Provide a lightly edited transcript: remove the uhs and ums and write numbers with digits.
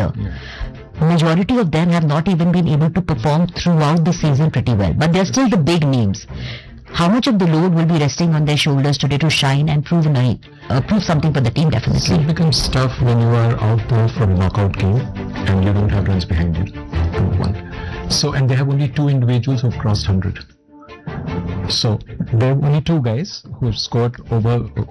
year. Majority of them have not even been able to perform throughout the season pretty well, but they're still the big names. How much of the load will be resting on their shoulders today to shine and prove something for the team? Definitely. So it becomes tough when you are out there for a knockout game and you don't have runs behind you. Number one. So, and they have only 2 individuals who have crossed 100. So there are only 2 guys who have scored over